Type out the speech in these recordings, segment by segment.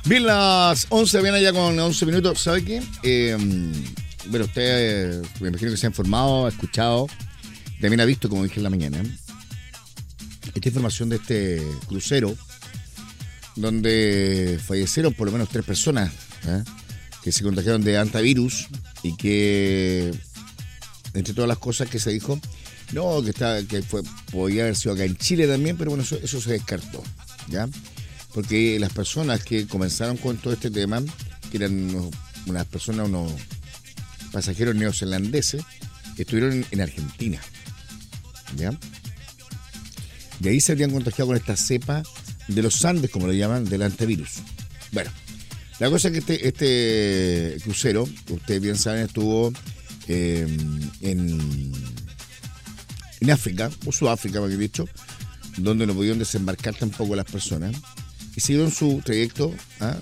Bien, las 11, viene ya con 11 minutos. ¿Sabe qué? Bueno, usted me imagino que se ha informado, ha escuchado, también ha visto, como dije en la mañana, esta información de este crucero donde fallecieron por lo menos 3 personas que se contagiaron de hantavirus y que, entre todas las cosas que se dijo, no, podía haber sido acá en Chile también, pero bueno, eso se descartó, ¿ya? Porque las personas que comenzaron con todo este tema, que eran unos pasajeros neozelandeses, estuvieron en Argentina, ¿ya? De ahí se habrían contagiado con esta cepa de los Andes, como le llaman, del hantavirus. Bueno, la cosa es que este crucero, ustedes bien saben, estuvo en África, o Sudáfrica, más que dicho, donde no pudieron desembarcar tampoco las personas, y siguieron su trayecto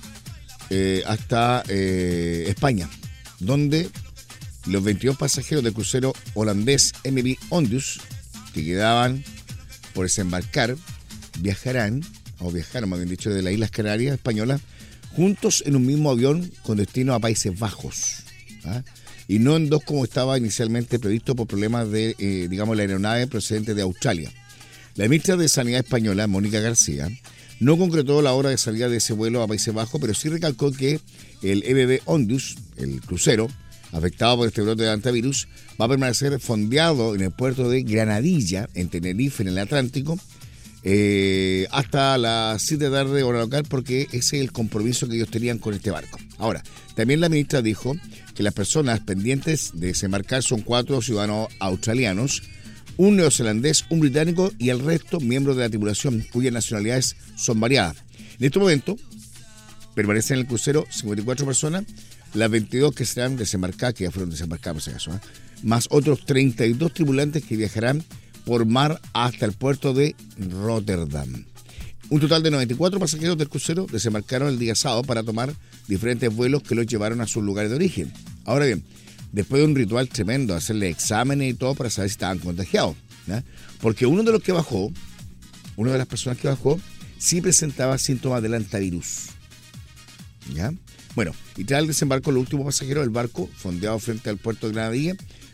hasta España, donde los 22 pasajeros del crucero holandés MV Ondas, que quedaban por desembarcar, viajaron más bien dicho, de las Islas Canarias españolas, juntos en un mismo avión con destino a Países Bajos, y no en dos como estaba inicialmente previsto por problemas de, la aeronave procedente de Australia. La ministra de Sanidad española, Mónica García, no concretó la hora de salida de ese vuelo a Países Bajos, pero sí recalcó que el MV Ondas, el crucero afectado por este brote de hantavirus, va a permanecer fondeado en el puerto de Granadilla, en Tenerife, en el Atlántico, hasta las 7 de la tarde hora local, porque ese es el compromiso que ellos tenían con este barco. Ahora, también la ministra dijo que las personas pendientes de desembarcar son 4 ciudadanos australianos, un neozelandés, un británico y el resto miembros de la tripulación, cuyas nacionalidades son variadas. En este momento permanecen en el crucero 54 personas, las 22 que serán desembarcadas, que ya fueron desembarcadas por si acaso, más otros 32 tripulantes que viajarán por mar hasta el puerto de Rotterdam. Un total de 94 pasajeros del crucero desembarcaron el día sábado para tomar diferentes vuelos que los llevaron a sus lugares de origen. Ahora bien, después de un ritual tremendo, hacerle exámenes y todo para saber si estaban contagiados, ¿no? Porque una de las personas que bajó, sí presentaba síntomas del hantavirus, ¿ya? Bueno, y tras el desembarco, los últimos pasajeros del barco, fondeado frente al puerto de Granadilla,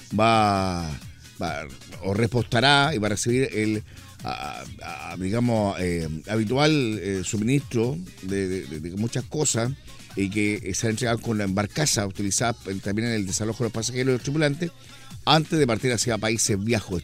o repostará y va a recibir el habitual suministro de muchas cosas, y que se ha entregado con la barcaza utilizada también en el desalojo de los pasajeros y los tripulantes antes de partir hacia Países Bajos,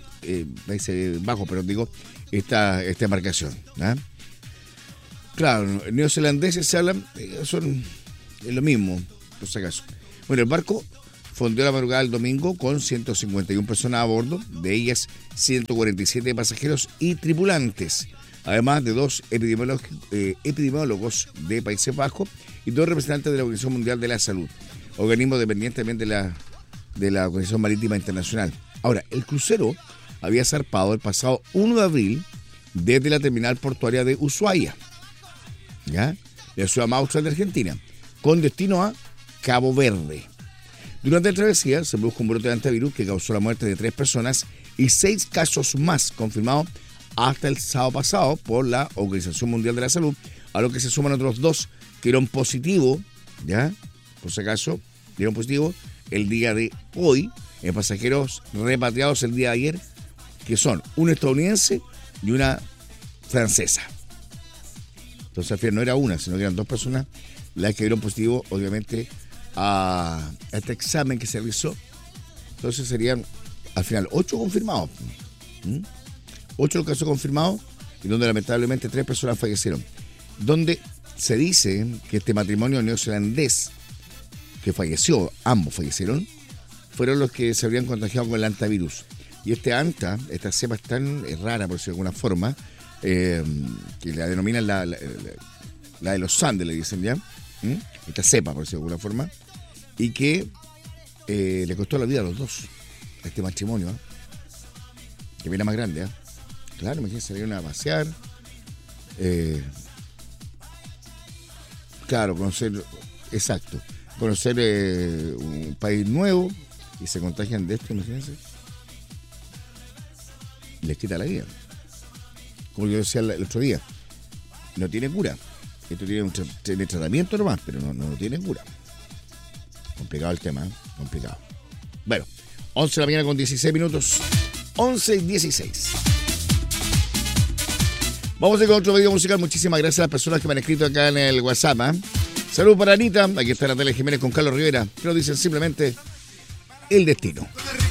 esta embarcación, ¿no? Claro, neozelandeses se hablan, es lo mismo, por si acaso. Bueno, el barco fondeó la madrugada del domingo con 151 personas a bordo, de ellas 147 pasajeros y tripulantes, además de 2 epidemiólogos de Países Bajos y 2 representantes de la Organización Mundial de la Salud, organismo dependiente también de la Organización Marítima Internacional. Ahora, el crucero había zarpado el pasado 1 de abril desde la terminal portuaria de Ushuaia, ¿ya?, la ciudad más austral de Argentina, con destino a Cabo Verde. Durante la travesía se produjo un brote de hantavirus que causó la muerte de 3 personas y 6 casos más confirmados hasta el sábado pasado por la Organización Mundial de la Salud, a lo que se suman otros 2 que dieron positivo, ¿ya?, por si acaso, dieron positivo el día de hoy en pasajeros repatriados el día de ayer, que son un estadounidense y una francesa. Entonces al final no era una, sino que eran 2 personas las que dieron positivo, obviamente, a este examen que se realizó. Entonces serían al final 8 confirmados. 8 los casos confirmados, y donde lamentablemente 3 personas fallecieron. Donde se dice que este matrimonio neozelandés que falleció, ambos fallecieron, fueron los que se habrían contagiado con el hantavirus. Y esta cepa es tan rara, por decirlo de alguna forma, que la denominan la de los Andes, le dicen ya. Esta cepa, por decirlo de alguna forma, y que le costó la vida a los 2, a este matrimonio, que viene más grande. Claro, imagínense, salieron a pasear, claro, conocer un país nuevo, y se contagian de esto, imagínense, les quita la vida. Como yo decía el otro día, no tiene cura. Esto tiene tratamiento nomás, pero no tiene cura. Complicado el tema, ¿eh? Complicado. Bueno, 11 de la mañana con 16 minutos. 11:16. Vamos a ir con otro video musical. Muchísimas gracias a las personas que me han escrito acá en el WhatsApp, ¿eh? Saludos para Anita. Aquí está Natalia Jiménez con Carlos Rivera, que nos dicen simplemente el destino.